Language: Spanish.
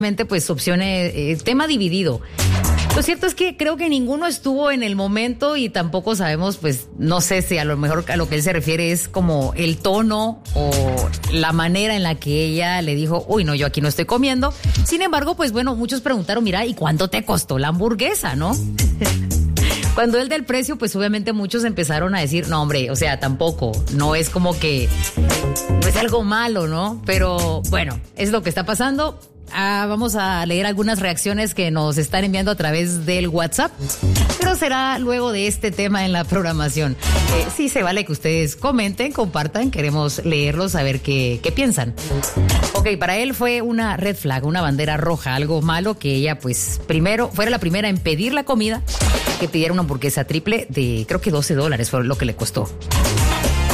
pues opciones, tema dividido. Lo cierto es que creo que ninguno estuvo en el momento y tampoco sabemos, pues, no sé si a lo mejor a lo que él se refiere es como el tono o la manera en la que ella le dijo, uy, no, yo aquí no estoy comiendo. Sin embargo, pues bueno, muchos preguntaron, mira, ¿y cuánto te costó la hamburguesa, no? Cuando él da el precio, pues obviamente muchos empezaron a decir, no, hombre, o sea, tampoco, no es como que, no es algo malo, ¿no? Pero bueno, es lo que está pasando. Vamos a leer algunas reacciones que nos están enviando a través del WhatsApp, pero será luego de este tema en la programación. Sí, se vale que ustedes comenten, compartan, queremos leerlos, a ver qué piensan. Ok, para él fue una red flag, una bandera roja, algo malo que ella pues primero, fuera la primera en pedir la comida, que pidiera una hamburguesa triple de creo que $12 fue lo que le costó.